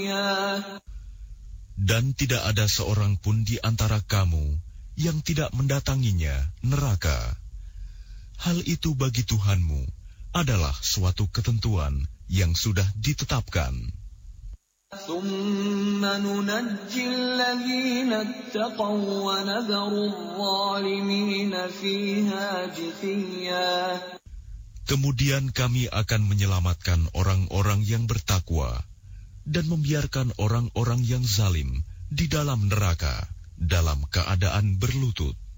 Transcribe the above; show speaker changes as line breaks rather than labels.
Dan tidak ada seorang pun di antara kamu yang tidak mendatanginya neraka. Hal itu bagi Tuhanmu adalah suatu ketentuan yang sudah ditetapkan. Kemudian kami akan menyelamatkan orang-orang yang bertakwa dan membiarkan orang-orang yang zalim di dalam neraka dalam keadaan berlutut.